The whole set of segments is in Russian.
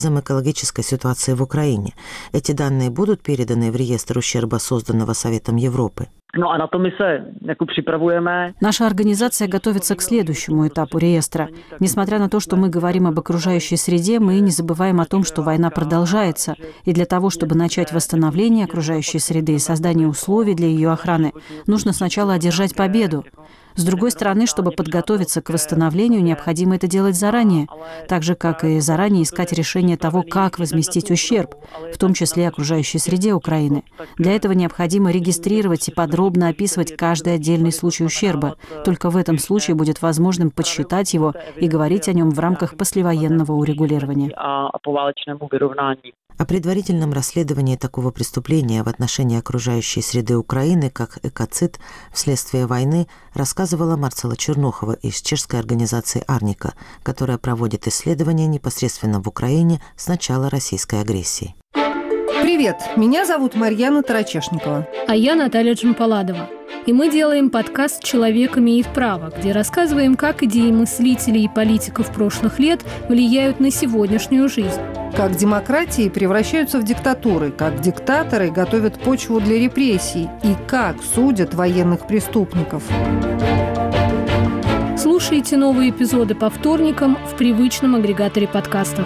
экологической ситуации в Украине. Эти данные будут переданы в реестр ущерба, созданного Советом Европы? Наша организация готовится к следующему этапу реестра. Несмотря на то, что мы говорим об окружающей среде, мы не забываем о том, что война продолжается. И для того, чтобы начать восстановление окружающей среды и создание условий для ее охраны, нужно сначала одержать победу. С другой стороны, чтобы подготовиться к восстановлению, необходимо это делать заранее, так же, как и заранее искать решение того, как возместить ущерб, в том числе окружающей среде Украины. Для этого необходимо регистрировать и подробно описывать каждый отдельный случай ущерба. Только в этом случае будет возможным подсчитать его и говорить о нем в рамках послевоенного урегулирования. О предварительном расследовании такого преступления в отношении окружающей среды Украины, как экоцид вследствие войны, рассказывала Марцела Чернохова из чешской организации «Арника», которая проводит исследования непосредственно в Украине с начала российской агрессии. Привет, меня зовут Марьяна Тарачешникова. А я Наталья Джампаладова. И мы делаем подкаст «Человек имеет право», где рассказываем, как идеи мыслителей и политиков прошлых лет влияют на сегодняшнюю жизнь. Как демократии превращаются в диктатуры, как диктаторы готовят почву для репрессий и как судят военных преступников. Слушайте новые эпизоды по вторникам в привычном агрегаторе подкастов.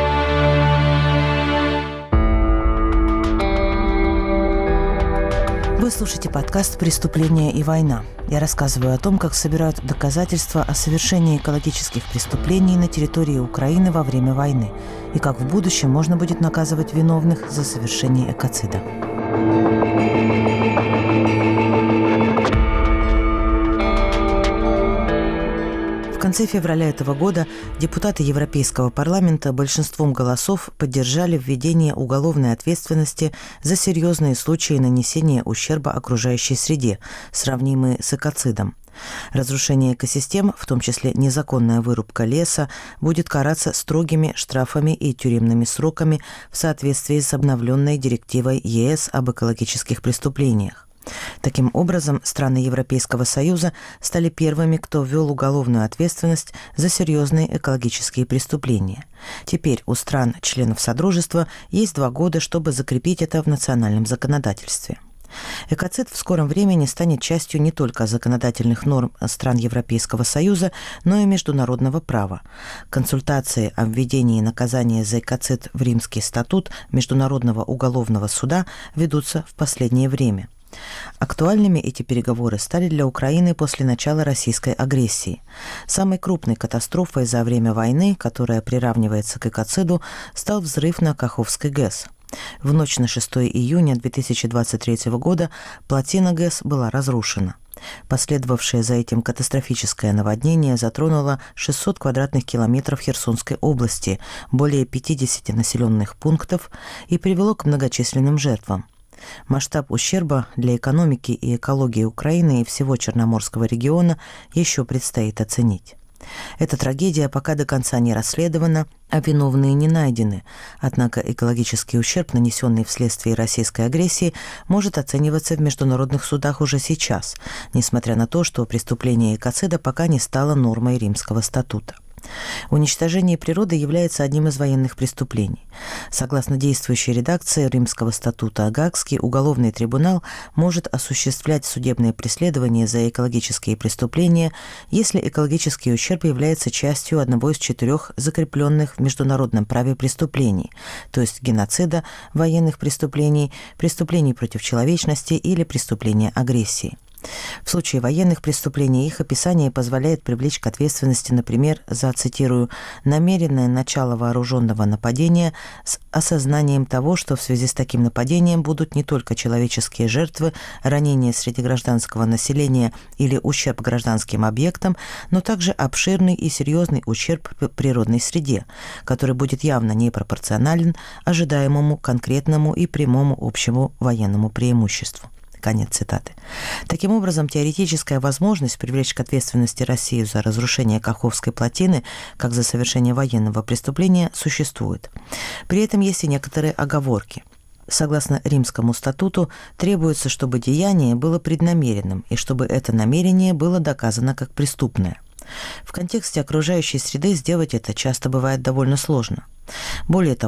Вы слушаете подкаст «Преступления и война». Я рассказываю о том, как собирают доказательства о совершении экологических преступлений на территории Украины во время войны и как в будущем можно будет наказывать виновных за совершение экоцида. В конце февраля этого года депутаты Европейского парламента большинством голосов поддержали введение уголовной ответственности за серьезные случаи нанесения ущерба окружающей среде, сравнимые с экоцидом. Разрушение экосистем, в том числе незаконная вырубка леса, будет караться строгими штрафами и тюремными сроками в соответствии с обновленной директивой ЕС об экологических преступлениях. Таким образом, страны Европейского Союза стали первыми, кто ввел уголовную ответственность за серьезные экологические преступления. Теперь у стран-членов Содружества есть 2 года, чтобы закрепить это в национальном законодательстве. Экоцид в скором времени станет частью не только законодательных норм стран Европейского Союза, но и международного права. Консультации о введении наказания за экоцид в Римский статут Международного уголовного суда ведутся в последнее время. Актуальными эти переговоры стали для Украины после начала российской агрессии. Самой крупной катастрофой за время войны, которая приравнивается к экоциду, стал взрыв на Каховской ГЭС. В ночь на 6 июня 2023 года плотина ГЭС была разрушена. Последовавшее за этим катастрофическое наводнение затронуло 600 квадратных километров Херсонской области, более 50 населенных пунктов и привело к многочисленным жертвам. Масштаб ущерба для экономики и экологии Украины и всего Черноморского региона еще предстоит оценить. Эта трагедия пока до конца не расследована, а виновные не найдены. Однако экологический ущерб, нанесенный вследствие российской агрессии, может оцениваться в международных судах уже сейчас, несмотря на то, что преступление экоцида пока не стало нормой Римского статута. Уничтожение природы является одним из военных преступлений. Согласно действующей редакции Римского статута, Гаагский уголовный трибунал может осуществлять судебное преследование за экологические преступления, если экологический ущерб является частью одного из 4 закрепленных в международном праве преступлений, то есть геноцида, военных преступлений, преступлений против человечности или преступления агрессии. В случае военных преступлений их описание позволяет привлечь к ответственности, например, за, цитирую, «намеренное начало вооруженного нападения с осознанием того, что в связи с таким нападением будут не только человеческие жертвы, ранения среди гражданского населения или ущерб гражданским объектам, но также обширный и серьезный ущерб природной среде, который будет явно непропорционален ожидаемому конкретному и прямому общему военному преимуществу». Конец цитаты. Таким образом, теоретическая возможность привлечь к ответственности Россию за разрушение Каховской плотины, как за совершение военного преступления, существует. При этом есть и некоторые оговорки. Согласно Римскому статуту, требуется, чтобы деяние было преднамеренным и чтобы это намерение было доказано как преступное. В контексте окружающей среды сделать это часто бывает довольно сложно. Более того,